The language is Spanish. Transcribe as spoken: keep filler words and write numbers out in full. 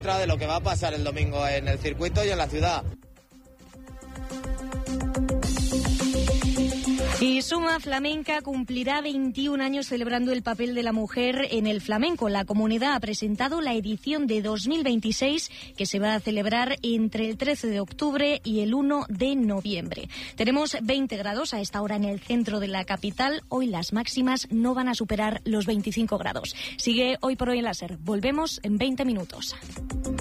De lo que va a pasar el domingo en el circuito y en la ciudad. Y Suma Flamenca cumplirá veintiún años celebrando el papel de la mujer en el flamenco. La comunidad ha presentado la edición de dos mil veintiséis que se va a celebrar entre el trece de octubre y el uno de noviembre. Tenemos veinte grados a esta hora en el centro de la capital. Hoy las máximas no van a superar los veinticinco grados. Sigue Hoy por Hoy en la SER. Volvemos en veinte minutos.